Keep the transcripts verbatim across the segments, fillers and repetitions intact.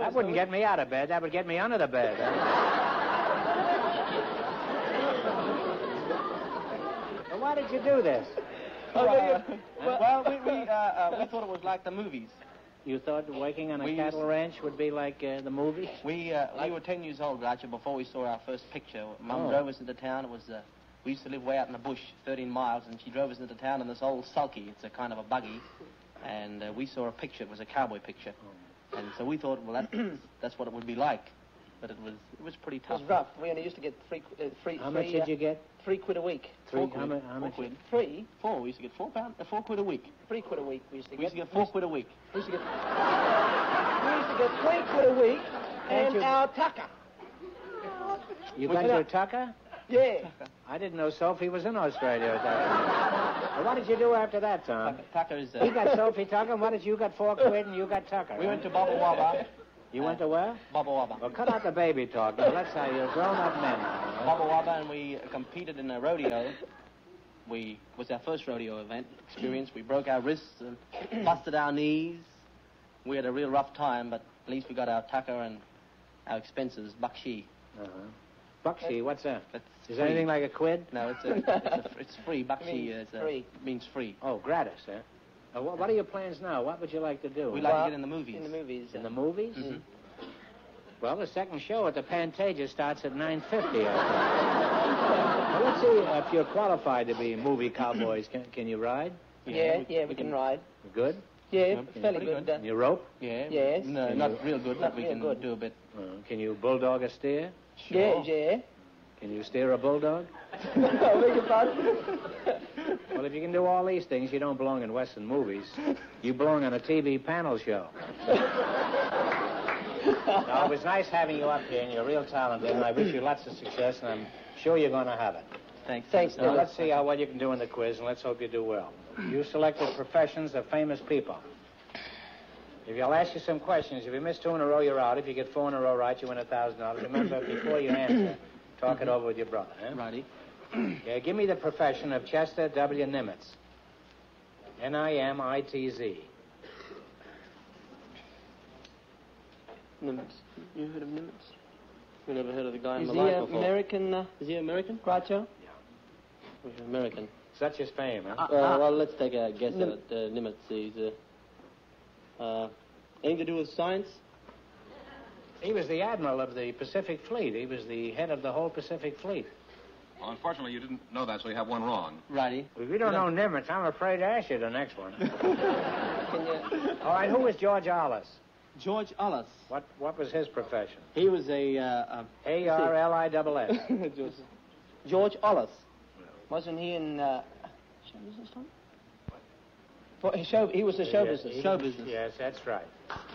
That wouldn't get me out of bed. That would get me under the bed. Well, why did you do this? Oh, well, well, well, we, we, uh, uh, we thought it was like the movies. You thought working on a We cattle used- ranch would be like uh, the movies? We uh, we were ten years old, Roger, before we saw our first picture. Mum Oh. drove us into town. It was uh, we used to live way out in the bush, thirteen miles, and she drove us into town in this old sulky. It's a kind of a buggy, and uh, we saw a picture. It was a cowboy picture, and so we thought, well, that, that's what it would be like. But it was it was pretty It tough. was rough. We only used to get three, uh, three, How three, much did uh, you get? three quid a week. Three. Four How, quid. mu- how Four much? quid. Three? Four. We used to get four pound, uh, four quid a week. Three quid a week we used to We used to get. get four quid a week. We used to get, we used to get three quid a week and you- our tucker. You We got did your not- tucker? Yeah. I didn't know Sophie was in Australia at that time. Well, what did you do after that, Tom? Tucker, Tucker is. You Uh, got Sophie Tucker, and what did you got four quid and you got Tucker? we huh? went to Baba Waba. You went to where? Baba Waba. Well, cut out the baby talk. Now, let's say you're grown-up men. now, Baba Waba, and we competed in a rodeo. We was our first rodeo event experience. We broke our wrists and busted our knees. We had a real rough time, but at least we got our tucker and our expenses, bakshi. Uh-huh. Bakshi, what's that? That's Is free. that anything like a quid? No, it's a, it's, a, it's free. Bakshi Means is a, free. means free. Oh, gratis, huh? Uh, what, what are your plans now? What would you like to do? We like Well, to get in the movies. In the movies. In the movies? Mhm. Well, the second show at the Pantages starts at nine fifty, I think. Well, let's see if you're qualified to be movie cowboys. Can, can you ride? Yeah, we- yeah, we, can ride. Good? Yeah, Yeah, fairly pretty good. good. Uh, Can you rope? Yeah. Yes. No, Can not you- real good, Not but we real can good. do a bit. Uh, can you bulldog a steer? yeah, yeah. Can you steer a bulldog? I beg your pardon? Well, if you can do all these things, you don't belong in Western movies. You belong on a T V panel show. No, it was nice having you up here, and you're real talented, and I wish you lots of success, and I'm sure you're going to have it. Thanks. Thanks, Now, let's see how well you can do in the quiz, and let's hope you do well. You selected professions of famous people. If I'll ask you some questions, if you miss two in a row, you're out. If you get four in a row right, you win a thousand dollars. Remember, before you answer, talk it over with your brother. Huh? Righty. Yeah, give me the profession of Chester W. Nimitz. N I M I T Z. Nimitz. You heard of Nimitz? We never heard of the guy in Is the he life uh, before. American, uh, Is he American? Groucho? He's American. Such is fame, huh? Uh, uh, well, let's take a guess Nim- at uh, Nimitz. He's uh, uh, anything to do with science? He was the admiral of the Pacific Fleet. He was the head of the whole Pacific Fleet. Well, unfortunately, you didn't know that, so you have one wrong. Righty. If you don't know Nimitz, I'm afraid to ask you the next one. Can you... All right, who was George Arliss? George Arliss. What What was his profession? He was a... Uh, A R L I S S. uh, George, George Arliss. Wasn't he in uh, show business, Tom? Well, he, show, he was a show Yes, business. he- Show business. Yes, that's right.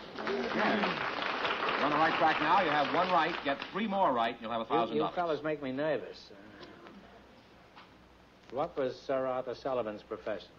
You're on the right track now. You have one right. Get three more right, and you'll have a You, thousand you dollars. fellas make me nervous. Uh, what was Sir Arthur Sullivan's profession?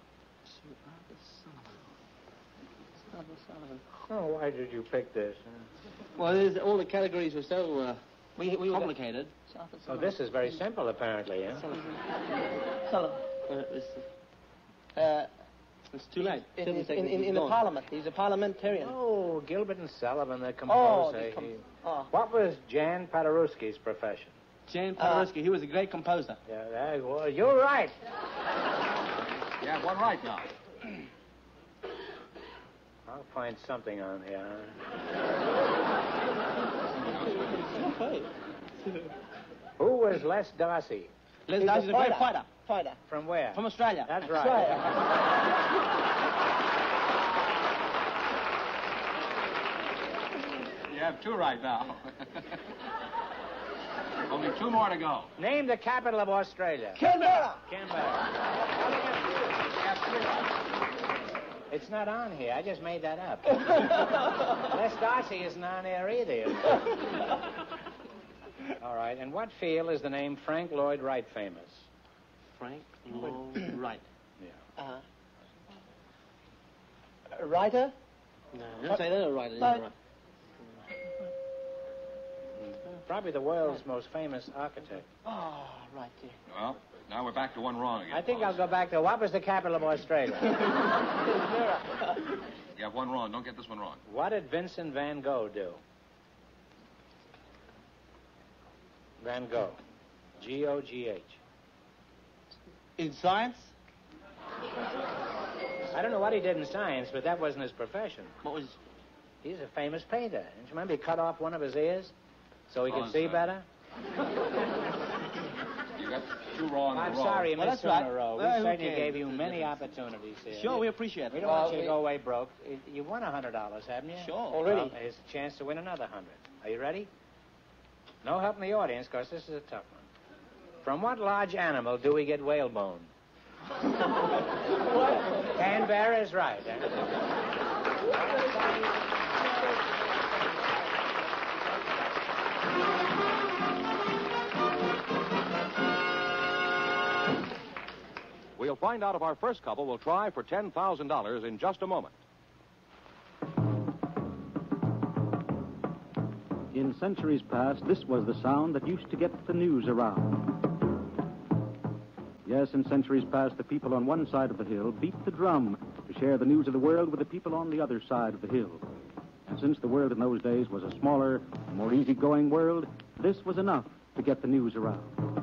Oh, why did you pick this? Well, there's, all the categories were so uh, We, we were complicated. Oh, this is very simple, apparently, huh? Sullivan. Uh, it's, Uh, it's too late. in, Seven in, seconds, in, he's in the gone. parliament. He's a parliamentarian. Oh, Gilbert and Sullivan, the Oh, composer. the com- He- oh. What was Jan Paderewski's profession? Jan Uh, Paderewski, he was a great composer. Yeah, that, well, you're right. You have one right now. I'll find something on here. Okay. Who was Les Darcy? Les He's Darcy's a a great fighter. fighter. Fighter. From where? From Australia. That's right. You have two right now. Only two more to go. Name the capital of Australia. Canberra. Canberra. You have three right. It's not on here. I just made that up. Les Darcy isn't on there either. All right. In what field is the name Frank Lloyd Wright famous? Frank Lloyd Wright. Yeah. Uh, a writer? No, don't say that or writer. No. Right. Probably the world's most famous architect. Oh, right there. Well, now we're back to one wrong again. I think I'll fellas. go back to what was the capital of Australia? Canberra. You have one wrong. Don't get this one wrong. What did Vincent van Gogh do? Van Gogh. G O G H. In science? I don't know what he did in science, but that wasn't his profession. What was... He's a famous painter. Don't you remember he cut off one of his ears so he could On, see sir. better? You got two wrong in a I'm row. sorry you Well, missed that's two in right. a row. We Well, who certainly cares? gave you It's a many difference. opportunities here. Sure, we appreciate it. We don't Well, want you to we- go away broke. You- You won a hundred dollars, haven't you? Sure. Already? Well, here's a chance to win another hundred. Are you ready? No help in the audience, because this is a tough one. From what large animal do we get whalebone? Canberra is right. Eh? We'll find out if our first couple will try for ten thousand dollars in just a moment. In centuries past, this was the sound that used to get the news around. Yes, in centuries past, the people on one side of the hill beat the drum to share the news of the world with the people on the other side of the hill. And since the world in those days was a smaller, more easygoing world, this was enough to get the news around.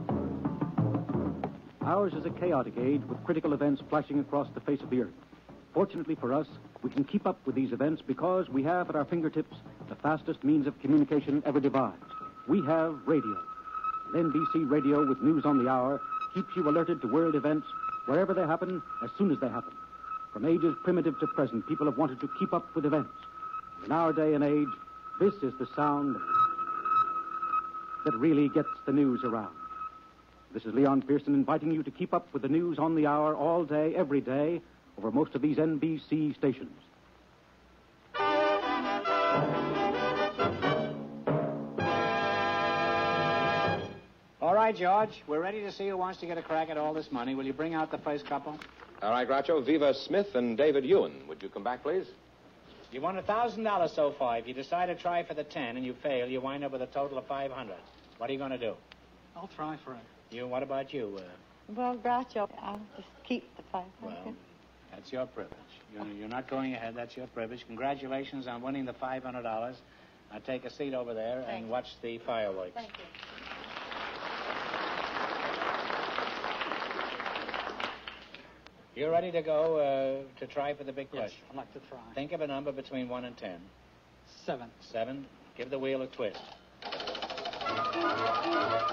Ours is a chaotic age with critical events flashing across the face of the earth. Fortunately for us, we can keep up with these events because we have at our fingertips the fastest means of communication ever devised. We have radio. And N B C Radio, with news on the hour, keeps you alerted to world events wherever they happen, as soon as they happen. From ages primitive to present, people have wanted to keep up with events. In our day and age, this is the sound that really gets the news around. This is Leon Pearson inviting you to keep up with the news on the hour all day, every day, over most of these N B C stations. All right, George, we're ready to see who wants to get a crack at all this money. Will you bring out the first couple? All right, Groucho. Viva Smith and David Ewan. Would you come back, please? You won a thousand dollars so far. If you decide to try for the ten and you fail, you wind up with a total of five hundred. What are you going to do? I'll try for it. You? What about you? Uh, Well, Groucho, I'll just keep the five hundred. well, that's your privilege. You're, you're not going ahead. That's your privilege. Congratulations on winning the five hundred dollars. Now take a seat over there Thank and you. watch the fireworks. Thank you. You're ready to go uh, to try for the big Yes, question. I'd like to try. Think of a number between one and ten. Seven. Seven. Give the wheel a twist.